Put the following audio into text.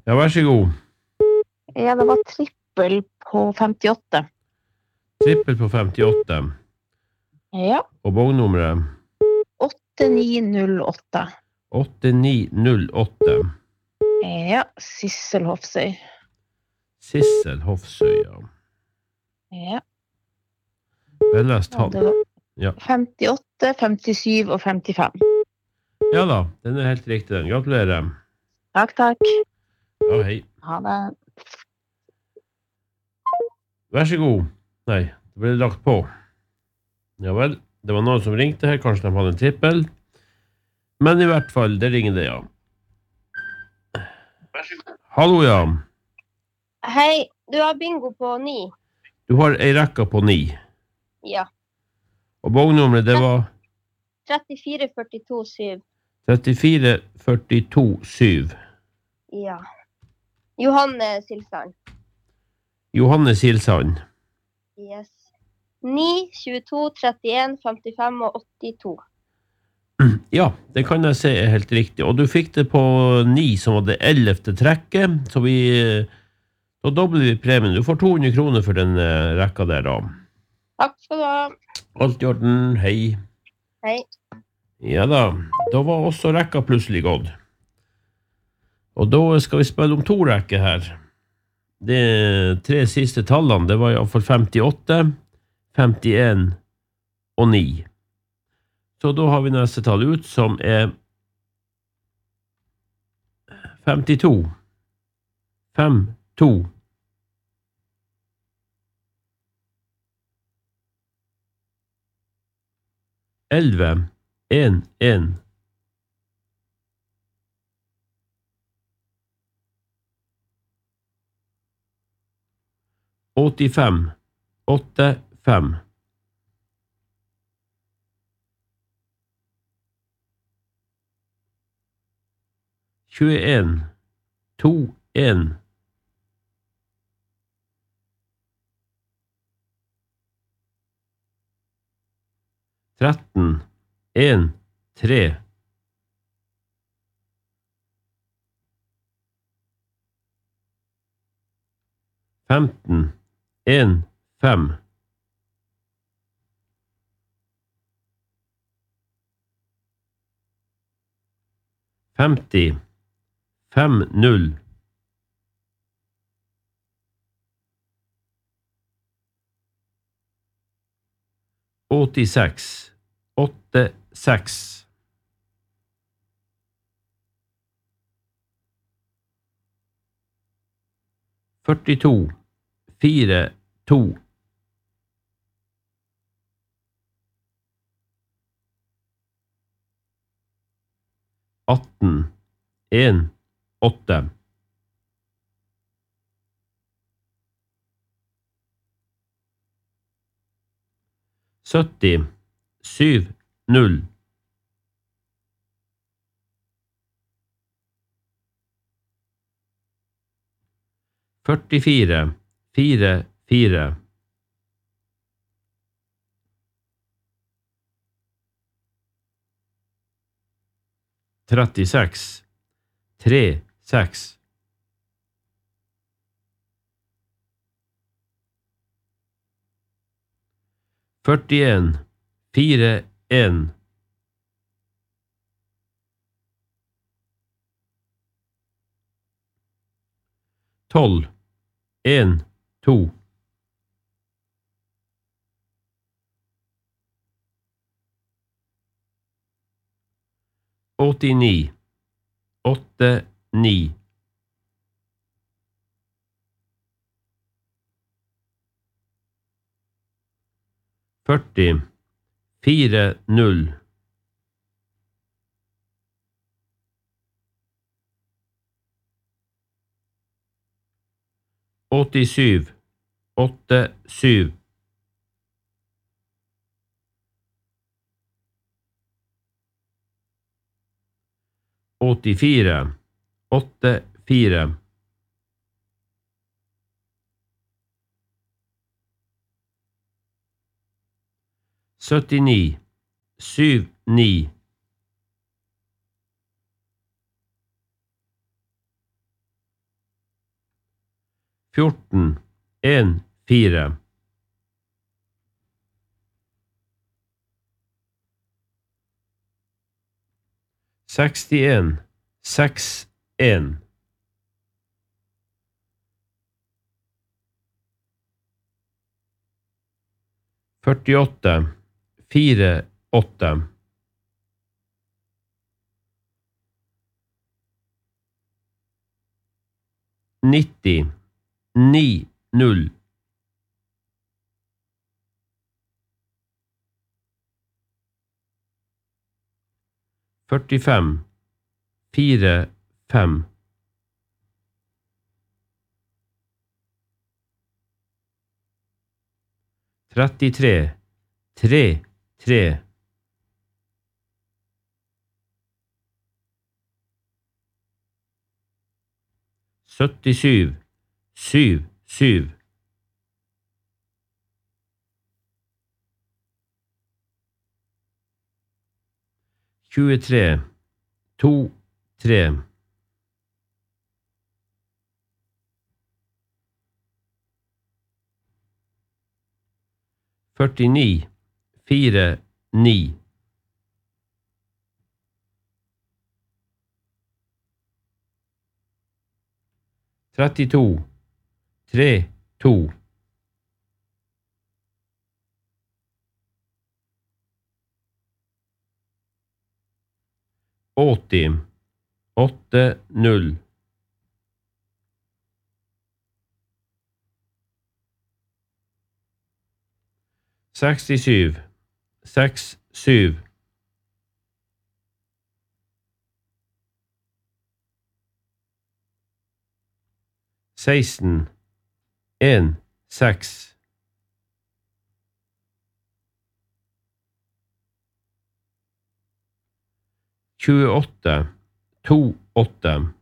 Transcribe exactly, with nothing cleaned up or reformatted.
Ja, vær så god. Ja, det var trippel på femtiåtte. Trippel på femtiåtte. Ja. Og vognummeret? åtte ni null åtte. åtte ni null åtte. Ja, Sissel Hofsøy. Sissel Hofsøy, ja. Ja. Vennligst tall. Det var Ja. femtiåtte, femtisju og femtifem. Ja da, den er helt riktig den. Gratulerer. Takk, takk. Ja, hei. Ha det. Vær så god. Nei, det ble lagt på. Ja vel, det var noen som ringte her, kanskje de hadde en trippel. Men i hvert fall, det ringer det, ja. Vær så god. Hallo, ja. Hei, du har bingo på ni. Du har ei rekka på ni. Ja. Og vognummeret, det var trettifire førtito syv. trettifire førtito syv. Ja. Johanne Silsand. Johanne Silsand. Yes. ni, tjueto, trettien, femtifem og åttito. Ja, det kan jeg se er helt riktig. Og du fikk det på ni, som var det ellevte trekket, så vi, da dobler vi premien. Du får to hundre kroner for den uh, rekka der da. Takk skal du ha. Alt i orden, hei. Hei. Ja da, da var også rekka plutselig gått. Og da skal vi spille om to rekker her. De tre siste tallene, det var i hvert fall femtiåtte, femtien og ni. Så da har vi neste tall ut, som er femtito. fem, to. elleve, en, en. åttifem, åtte, fem. tjueen, to, en. tretten, en, tre. femten, en, fem. femti, fem, null. åttiseks, åtte, seks. førtito, fire, to. atten, en, åtte. sytti, syv, null. førtifire, fire, fire. trettiseks, tre, seks. førtien, fire, en. tolv, en, to. åttini, åtte, ni. førti, fire, null. åttisju, åtte, syv. åttifire, åtte, fire. syttini, syv, ni. fjorten, en, fire. sekstien, seks, en. førtiåtte, fire, åtte. nitti, ni, null. førtifem, fire, fem. trettitre, tre, tre. syttisju, syv, syv. tjuetre, to, tre. førtini, fire, ni. trettito, tre, to. åtti, åtte, null. sekstisju, seks, syv. seksten, en, seks. tjueåtte, to, åtte.